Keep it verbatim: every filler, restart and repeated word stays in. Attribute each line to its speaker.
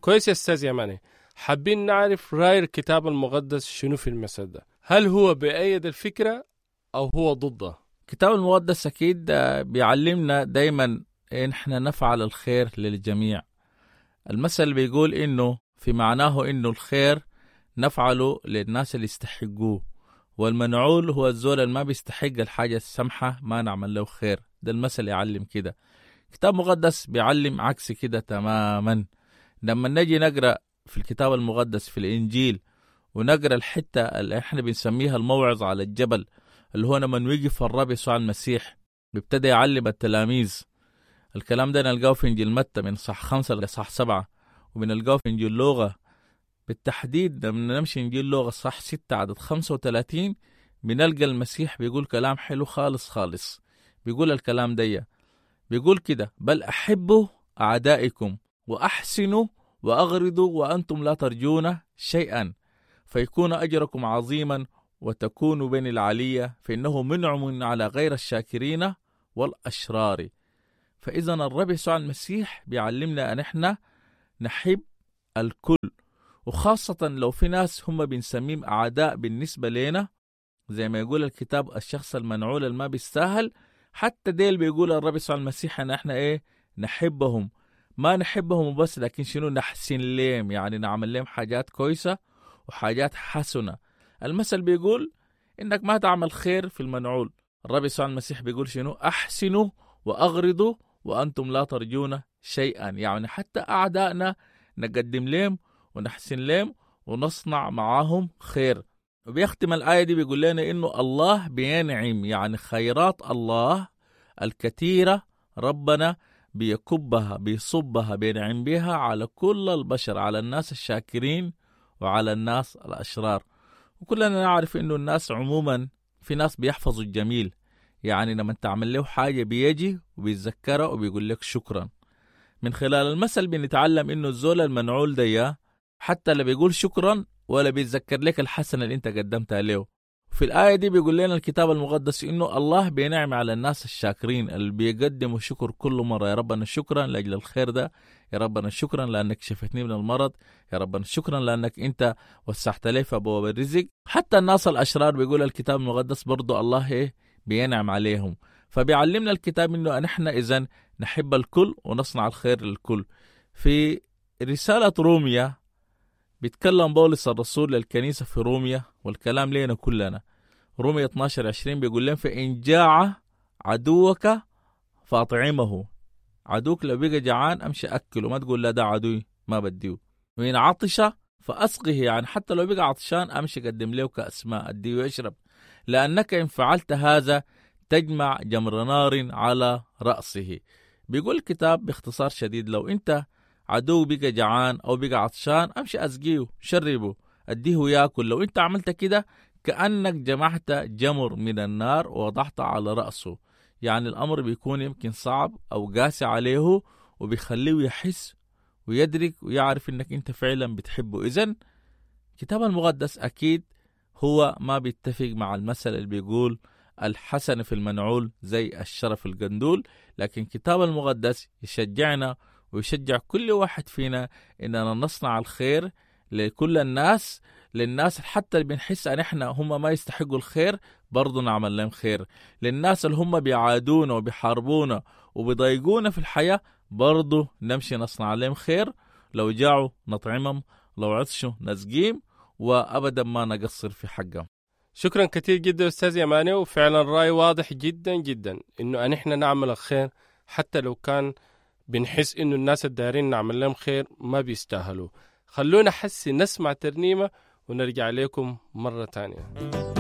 Speaker 1: كويس يا أستاذ يماني، حابين نعرف رأي الكتاب المقدس شنو في المثل ده. هل هو بأيد الفكرة أو هو ضدها؟
Speaker 2: الكتاب المقدس أكيد بيعلمنا دايما إن احنا نفعل الخير للجميع. المثل بيقول إنه في معناه إنه الخير نفعله للناس اللي يستحقوه، والمنعول هو الزول اللي ما بيستحق الحاجة السمحة ما نعمل له خير. ده المثل يعلم كده. الكتاب المقدس بيعلم عكس كده تماما. لما نجي نقرأ في الكتاب المقدس في الإنجيل ونقرأ الحتة اللي احنا بنسميها الموعظة على الجبل، اللي هو لما وقف الرب يسوع المسيح بيبتدى يعلم التلاميذ. الكلام ده نلقاه في إنجيل متى من صح خمسة لصح سبعة، وبنلقاه في إنجيل لوقا بالتحديد. لما نمشي إنجيل لوقا صح ستة عدد خمسة وثلاثين بنلقى المسيح بيقول كلام حلو خالص خالص. بيقول الكلام ده، بيقول كده: بل أحبوا أعدائكم وأحسنوا وأغرضوا وأنتم لا ترجون شيئا فيكون أجركم عظيما وتكونوا بين العلية، فإنه منعم على غير الشاكرين والأشرار. فإذا الرب يسوع المسيح بيعلمنا أن احنا نحب الكل، وخاصة لو في ناس هم بنسميهم أعداء بالنسبة لنا، زي ما يقول الكتاب الشخص المنعول الما بيستاهل. حتى ديل بيقول الرب يسوع المسيح أن احنا إيه نحبهم، ما نحبهم بس لكن شنو نحسن لهم، يعني نعمل لهم حاجات كويسة وحاجات حسنة. المثل بيقول إنك ما تعمل خير في المنعول. الرب يسوع المسيح بيقول شنو؟ أحسنوا وأغرضوا وأنتم لا ترجون شيئا، يعني حتى أعدائنا نقدم لهم ونحسن لهم ونصنع معاهم خير. وبيختم الآية دي بيقول لنا إنه الله بينعم، يعني خيرات الله الكثيرة ربنا بيكبها بيصبها بينعم بها على كل البشر، على الناس الشاكرين وعلى الناس الأشرار. وكلنا نعرف إنه الناس عموما في ناس بيحفظوا الجميل، يعني لما تعمل له حاجة بيجي وبيتذكرها وبيقول لك شكرا. من خلال المثل بنتعلم إنه الزول المنعول ده حتى لا بيقول شكرا ولا بيتذكر لك الحسنة اللي انت قدمتها له. في الآية دي بيقول لنا الكتاب المقدس إنه الله بينعم على الناس الشاكرين اللي بيقدموا شكر كل مرة. يا ربنا شكرا لأجل الخير ده، يا ربنا شكرا لأنك شفتني من المرض، يا ربنا شكرا لأنك انت وسعت لي في أبواب الرزق. حتى الناس الأشرار بيقول الكتاب المقدس برضو الله ايه بينعم عليهم. فبيعلمنا الكتاب إنه نحن إذن نحب الكل ونصنع الخير للكل. في رسالة روميا بيتكلم بولس الرسول للكنيسة في روميا، والكلام لنا كلنا. روميا اثناشر عشرين بيقول لهم: فإن جاع عدوك فأطعمه. عدوك لو بقى جعان أمشي أكله، ما تقول لا ده عدوي ما بديه. وإن عطش فأسقه، يعني حتى لو بقى عطشان أمشي قدم له كأس ماء أديه يشرب، لأنك إن فعلت هذا تجمع جمر نار على رأسه. بيقول الكتاب باختصار شديد: لو أنت عدو بقى جعان أو بقى عطشان أمشي أسقيه شربه أديه يأكل. لو أنت عملت كده كأنك جمعت جمر من النار ووضعت على رأسه. يعني الأمر بيكون يمكن صعب أو قاسي عليه، وبيخليه يحس ويدرك ويعرف إنك أنت فعلا بتحبه. إذن الكتاب المقدس أكيد هو ما بيتفق مع المثل اللي بيقول الحسن في المنعول زي الشرف القندول، لكن الكتاب المقدس يشجعنا ويشجع كل واحد فينا إننا نصنع الخير لكل الناس، للناس حتى اللي بنحس أن إحنا هم ما يستحقوا الخير برضو نعمل لهم خير. للناس اللي هم بيعادونا وبيحاربونا وبيضايقونا في الحياة برضو نمشي نصنع لهم خير. لو جاعوا نطعمهم، لو عطشوا نسقيم، وأبدا ما نقصر في حقهم.
Speaker 1: شكرا كثير جدا أستاذ يماني، وفعلا الرأي واضح جدا جدا إنه أن إحنا نعمل الخير حتى لو كان بنحس إنه الناس الدارين نعمل لهم خير ما بيستاهلوا. خلونا حسي نسمع ترنيمة ونرجع لكم مرة تانية.